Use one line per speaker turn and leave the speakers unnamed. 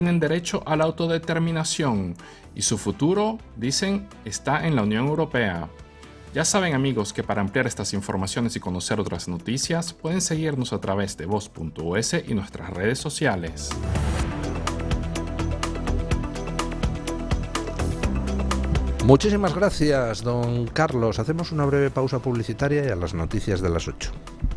tienen derecho a la autodeterminación y su futuro, dicen, está en la Unión Europea. Ya saben, amigos, que para ampliar estas informaciones y conocer otras noticias pueden seguirnos a través de voz.us y nuestras redes sociales.
Muchísimas gracias, don Carlos. Hacemos una breve pausa publicitaria y a las noticias de las 8.